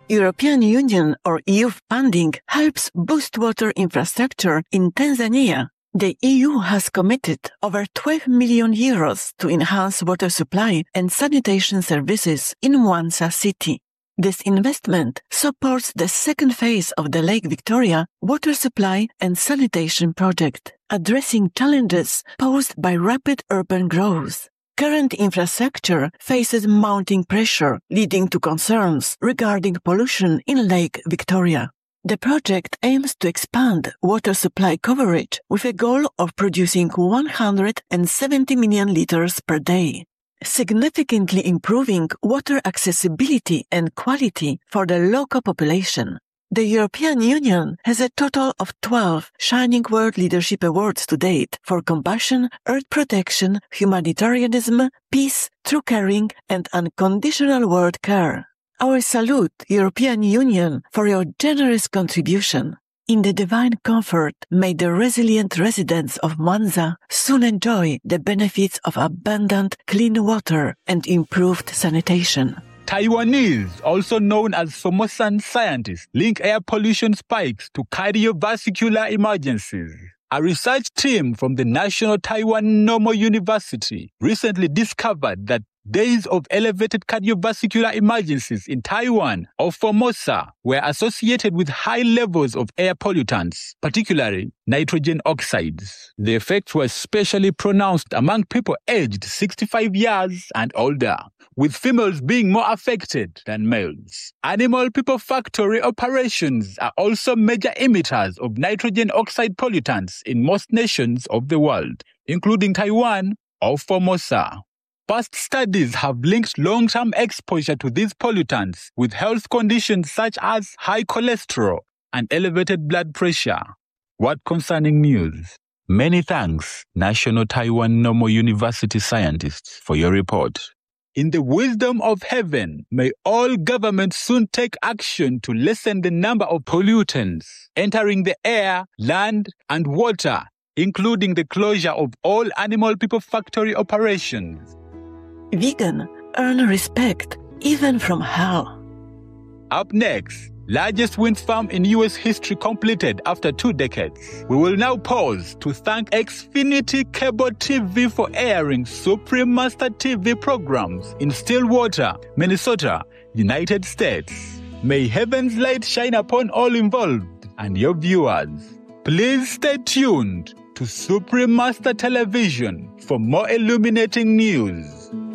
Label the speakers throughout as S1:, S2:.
S1: European Union or EU funding helps boost water infrastructure in Tanzania. The EU has committed over 12 million euros to enhance water supply and sanitation services in Mwanza city. This investment supports the second phase of the Lake Victoria water supply and sanitation project, addressing challenges posed by rapid urban growth. Current infrastructure faces mounting pressure, leading to concerns regarding pollution in Lake Victoria. The project aims to expand water supply coverage with a goal of producing 170 million liters per day, significantly improving water accessibility and quality for the local population. The European Union has a total of 12 Shining World Leadership Awards to date for compassion, earth protection, humanitarianism, peace, true caring, and unconditional world care. Our salute, European Union, for your generous contribution. In the divine comfort, may the resilient residents of Mwanza soon enjoy the benefits of abundant, clean water and improved sanitation.
S2: Taiwanese, also known as Formosan scientists, link air pollution spikes to cardiovascular emergencies. A research team from the National Taiwan Normal University recently discovered that days of elevated cardiovascular emergencies in Taiwan or Formosa were associated with high levels of air pollutants, particularly nitrogen oxides. The effects were especially pronounced among people aged 65 years and older, with females being more affected than males. Animal people factory operations are also major emitters of nitrogen oxide pollutants in most nations of the world, including Taiwan or Formosa. Past studies have linked long-term exposure to these pollutants with health conditions such as high cholesterol and elevated blood pressure. What concerning news? Many thanks, National Taiwan Normal University scientists, for your report. In the wisdom of heaven, may all governments soon take action to lessen the number of pollutants entering the air, land, and water, including the closure of all animal people factory operations.
S1: Vegan, earn respect, even from hell.
S2: Up next, largest wind farm in U.S. history completed after 2 decades. We will now pause to thank Xfinity Cable TV for airing Supreme Master TV programs in Stillwater, Minnesota, United States. May heaven's light shine upon all involved and your viewers. Please stay tuned to Supreme Master Television for more illuminating news.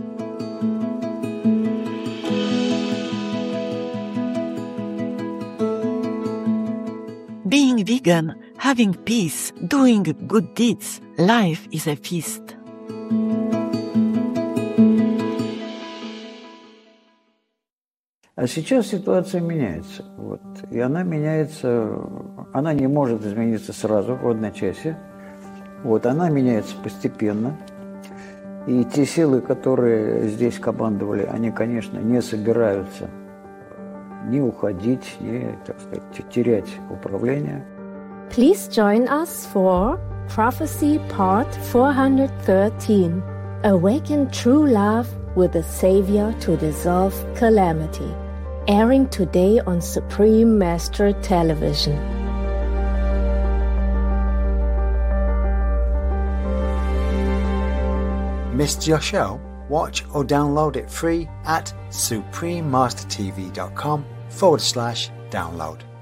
S1: Being vegan, having peace, doing good deeds, life is a feast.
S3: А сейчас ситуация меняется. И она меняется, она не может измениться сразу в одночасье. Она меняется постепенно. И те силы, которые здесь командовали, они, конечно, не собираются ни уходить, ни, так сказать, терять управление.
S4: Please join us for Prophecy Part 413. Awaken true love with the Savior to dissolve calamity. Airing today on Supreme Master Television.
S5: Missed your show? Watch or download it free at suprememastertv.com/download.